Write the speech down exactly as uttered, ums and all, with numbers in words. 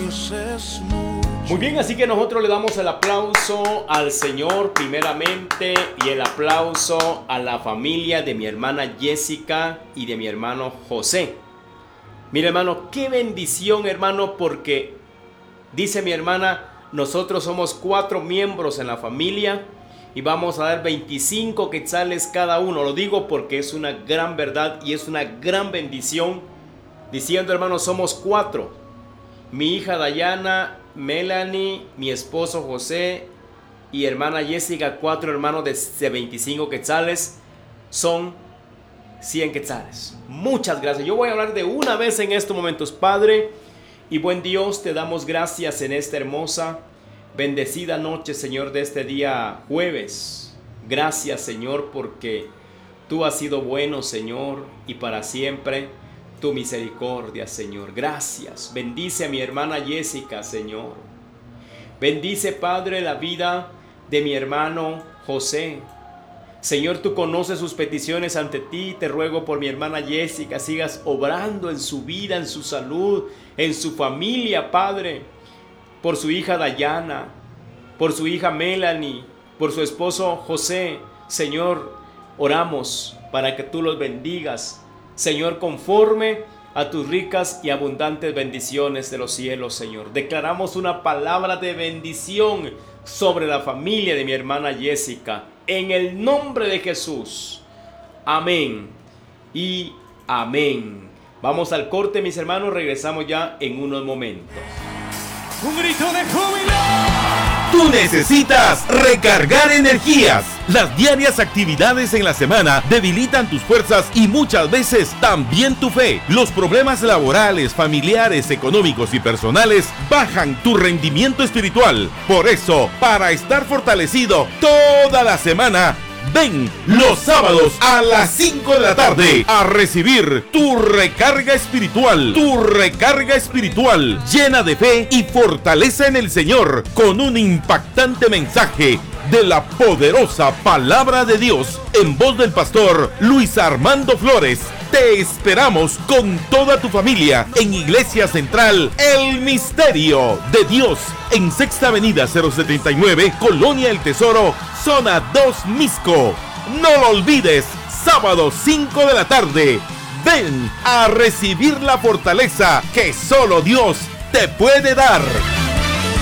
Dios es mucho. Muy bien, así que nosotros le damos el aplauso al Señor primeramente y el aplauso a la familia de mi hermana Jessica y de mi hermano José. Mira, hermano, qué bendición, hermano, porque dice mi hermana, nosotros somos cuatro miembros en la familia y vamos a dar veinticinco quetzales cada uno. Lo digo porque es una gran verdad y es una gran bendición. Diciendo, hermano, somos cuatro. Mi hija Dayana, Melanie, mi esposo José y hermana Jessica, cuatro hermanos de veinticinco quetzales, son cien quetzales. Muchas gracias. Yo voy a hablar de una vez en estos momentos. Padre y buen Dios, te damos gracias en esta hermosa, bendecida noche, Señor, de este día jueves. Gracias, Señor, porque tú has sido bueno, Señor, y para siempre tu misericordia, Señor. Gracias. Bendice a mi hermana Jessica, Señor. Bendice, Padre, la vida de mi hermano José. Señor, tú conoces sus peticiones ante ti. Te ruego por mi hermana Jessica, sigas obrando en su vida, en su salud, en su familia, Padre. Por su hija Dayana, por su hija Melanie, por su esposo José. Señor, oramos para que tú los bendigas, Señor, conforme a tus ricas y abundantes bendiciones de los cielos, Señor. Declaramos una palabra de bendición sobre la familia de mi hermana Jessica, en el nombre de Jesús. Amén y amén. Vamos al corte, mis hermanos. Regresamos ya en unos momentos. Un grito de júbilo. Tú necesitas recargar energías. Las diarias actividades en la semana debilitan tus fuerzas y muchas veces también tu fe. Los problemas laborales, familiares, económicos y personales bajan tu rendimiento espiritual. Por eso, para estar fortalecido toda la semana, ven los sábados a las cinco de la tarde a recibir tu recarga espiritual, tu recarga espiritual llena de fe y fortaleza en el Señor, con un impactante mensaje de la poderosa palabra de Dios en voz del pastor Luis Armando Flores. Te esperamos con toda tu familia en Iglesia Central El Misterio de Dios, en Sexta Avenida cero setenta y nueve, Colonia El Tesoro, Zona dos, Misco. No lo olvides, sábado cinco de la tarde. Ven a recibir la fortaleza que solo Dios te puede dar.